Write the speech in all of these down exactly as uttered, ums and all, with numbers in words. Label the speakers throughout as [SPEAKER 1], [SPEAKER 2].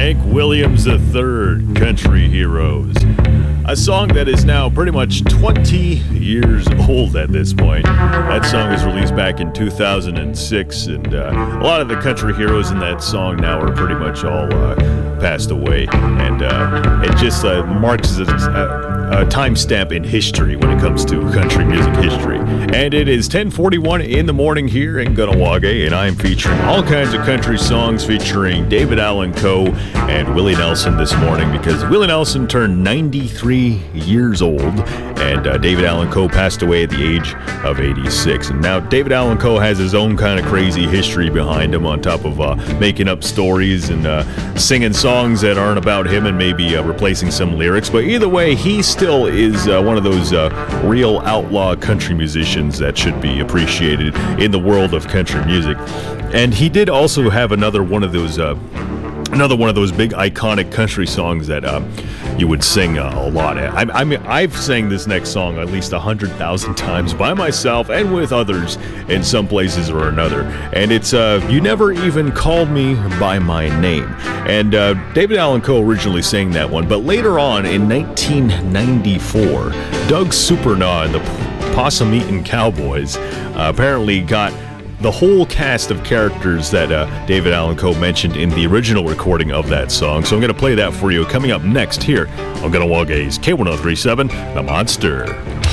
[SPEAKER 1] Hank Williams the third, Country Heroes. A song that is now pretty much twenty years old at this point. That song was released back in two thousand six, and uh, a lot of the country heroes in that song now are pretty much all uh, passed away. And uh, it just uh, marks a, a, a timestamp in history when it comes to country music history. And it is ten forty-one in the morning here in Kahnawake, and I'm featuring all kinds of country songs featuring David Allan Coe and Willie Nelson this morning, because Willie Nelson turned ninety-three years old, and uh, David Allan Coe passed away at the age of eighty-six. And now David Allan Coe has his own kind of crazy history behind him, on top of uh, making up stories and uh, singing songs that aren't about him and maybe uh, replacing some lyrics. But either way, he still is uh, one of those uh, real outlaw country musicians that should be appreciated in the world of country music. And he did also have another one of those uh, Another one of those big iconic country songs that uh, you would sing uh, a lot. I, I mean, I've sang this next song at least a hundred thousand times by myself and with others in some places or another. And it's uh, You Never Even Called Me By My Name. And uh, David Allan Coe originally sang that one, but later on in nineteen ninety-four, Doug Supernaw and the Possum Eating Cowboys uh, apparently got the whole cast of characters that uh, David Allan Coe mentioned in the original recording of that song. So I'm going to play that for you coming up next here on Kahnawake K one oh three point seven, The Monster.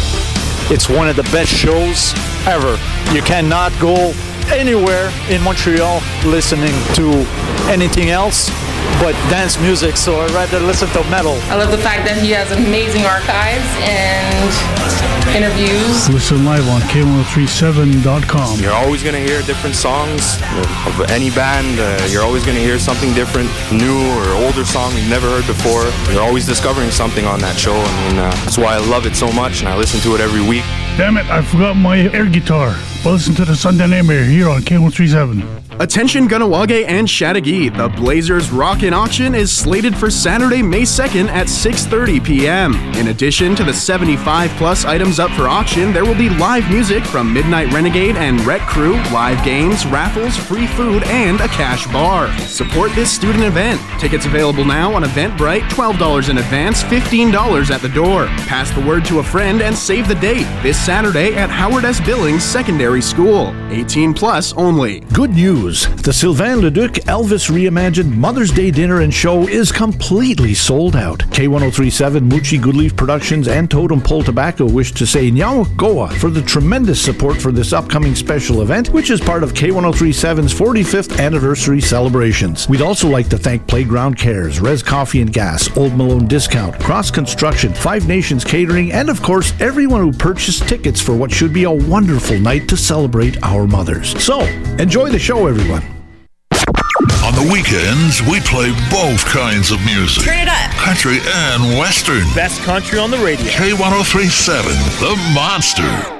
[SPEAKER 2] It's one of the best shows ever. You cannot go anywhere in Montreal listening to anything else but dance music, so I'd rather listen to metal.
[SPEAKER 3] I love the fact that he has amazing archives and interviews.
[SPEAKER 4] Listen live on K one oh three seven dot com.
[SPEAKER 5] You're always going to hear different songs of any band. Uh, you're always going to hear something different, new or older song you've never heard before. You're always discovering something on that show. I mean, uh, that's why I love it so much, and I listen to it every week.
[SPEAKER 4] Damn it, I forgot my air guitar. Well, listen to the Sunday Nightmare here on K one oh three point seven.
[SPEAKER 6] Attention Kahnawake and Chateauguay, the Blazers Rockin' Auction is slated for Saturday, May second at six thirty p.m. In addition to the seventy-five plus items up for auction, there will be live music from Midnight Renegade and Wreck Crew, live games, raffles, free food, and a cash bar. Support this student event. Tickets available now on Eventbrite, twelve dollars in advance, fifteen dollars at the door. Pass the word to a friend and save the date this Saturday at Howard S. Billings Secondary School. eighteen plus only.
[SPEAKER 7] Good news. The Sylvain Leduc Elvis Reimagined Mother's Day Dinner and Show is completely sold out. K one oh three point seven, Moochie Goodleaf Productions, and Totem Pole Tobacco wish to say Nyawak Goa for the tremendous support for this upcoming special event, which is part of K one oh three point seven's forty-fifth anniversary celebrations. We'd also like to thank Playground Cares, Res Coffee and Gas, Old Malone Discount, Cross Construction, Five Nations Catering, and of course, everyone who purchased tickets for what should be a wonderful night to celebrate our mothers. So, enjoy the show, everyone.
[SPEAKER 8] On the weekends, we play both kinds of music.
[SPEAKER 9] Turn it up.
[SPEAKER 8] Country and Western.
[SPEAKER 1] Best country on the radio.
[SPEAKER 8] K one oh three point seven, The Monster.